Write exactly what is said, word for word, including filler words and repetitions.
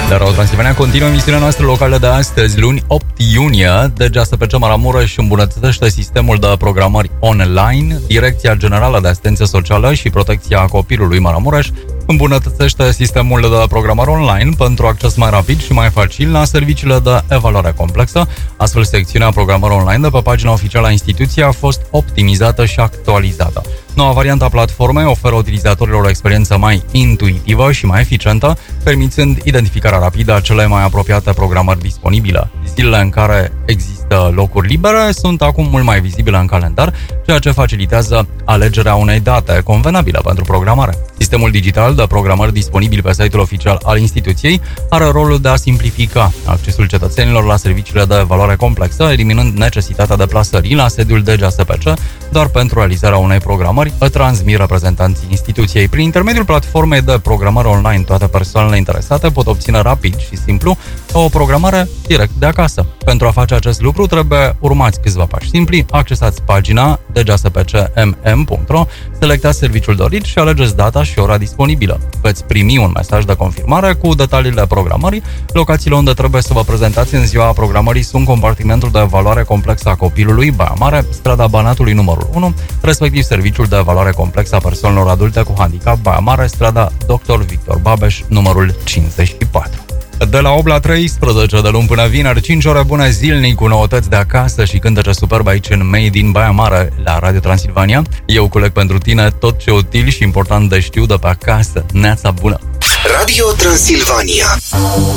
De Radio Transilvania continuă emisiunea noastră locală de astăzi, luni opt iunie. D G A S P C Maramureș îmbunătățește sistemul de programări online. Direcția Generală de Asistență Socială și Protecția Copilului Maramureș îmbunătățește sistemul de programare online pentru acces mai rapid și mai facil la serviciile de evaluare complexă. Astfel, secțiunea programări online de pe pagina oficială a instituției a fost optimizată și actualizată. Noua variantă a platformei oferă utilizatorilor o experiență mai intuitivă și mai eficientă, permițând identificarea rapidă a cele mai apropiate programări disponibile. Zilele în care există locuri libere sunt acum mult mai vizibile în calendar, ceea ce facilitează alegerea unei date convenabile pentru programare. Sistemul digital de programări disponibil pe site-ul oficial al instituției are rolul de a simplifica accesul cetățenilor la serviciile de evaluare complexă, eliminând necesitatea de plasării la sediul D G A S P C doar pentru realizarea unei programări, transmit reprezentanții instituției. Prin intermediul platformei de programare online, toate persoanele interesate pot obține rapid și simplu o programare direct de acasă. Pentru a face acest lucru trebuie urmați câțiva pași simpli. Accesați pagina d g a s p c m m punct r o, selectați serviciul dorit și alegeți data și ora disponibilă. Veți primi un mesaj de confirmare cu detaliile programării. Locațiile unde trebuie să vă prezentați în ziua programării sunt compartimentul de evaluare complexă a copilului, Baia Mare, strada Banatului numărul unu, respectiv serviciul de evaluare complexă a persoanelor adulte cu handicap, Baia Mare, strada doctor Victor Babeș, numărul cincizeci și patru. De la opt la treisprezece, de luni până vineri, cinci ore bune zilnic cu noutăți de acasă și cântece superb aici în Made in Baia Mare la Radio Transilvania. Eu culeg pentru tine tot ce util și important de știu de pe acasă. Neața bună! Radio Transilvania.